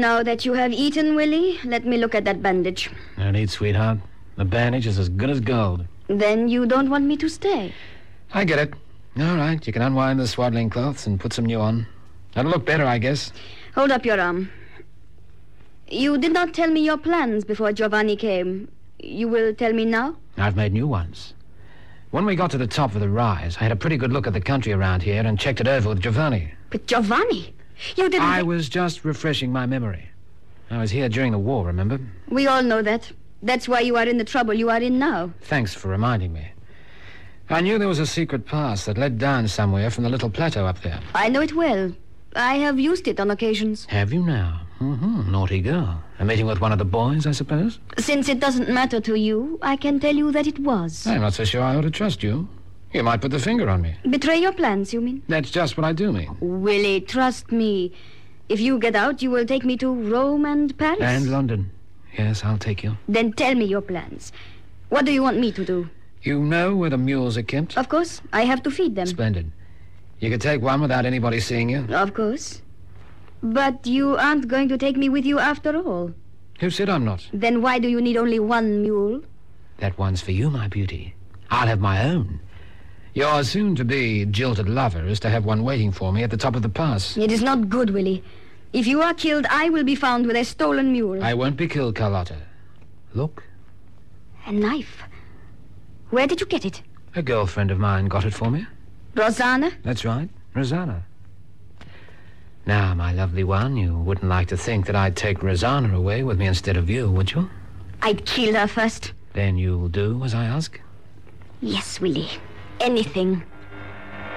Now that you have eaten, Willie, let me look at that bandage. No need, sweetheart. The bandage is as good as gold. Then you don't want me to stay? I get it. All right, you can unwind the swaddling cloths and put some new on. That'll look better, I guess. Hold up your arm. You did not tell me your plans before Giovanni came. You will tell me now? I've made new ones. When we got to the top of the rise, I had a pretty good look at the country around here and checked it over with Giovanni. But Giovanni? You didn't... I was just refreshing my memory. I was here during the war, remember? We all know that. That's why you are in the trouble you are in now. Thanks for reminding me. I knew there was a secret pass that led down somewhere from the little plateau up there. I know it well. I have used it on occasions. Have you now? Naughty girl. A meeting with one of the boys, I suppose? Since it doesn't matter to you, I can tell you that it was. I'm not so sure I ought to trust you. You might put the finger on me. Betray your plans, you mean? That's just what I do mean. Willie, trust me. If you get out, you will take me to Rome and Paris. And London. Yes, I'll take you. Then tell me your plans. What do you want me to do? You know where the mules are kept? Of course. I have to feed them. Splendid. You could take one without anybody seeing you? Of course. But you aren't going to take me with you after all. Who said I'm not? Then why do you need only one mule? That one's for you, my beauty. I'll have my own. Your soon-to-be jilted lover is to have one waiting for me at the top of the pass. It is not good, Willie. If you are killed, I will be found with a stolen mule. I won't be killed, Carlotta. Look. A knife. Where did you get it? A girlfriend of mine got it for me. Rosanna? That's right, Rosanna. Now, my lovely one, you wouldn't like to think that I'd take Rosanna away with me instead of you, would you? I'd kill her first. Then you'll do as I ask? Yes, Willie. Anything.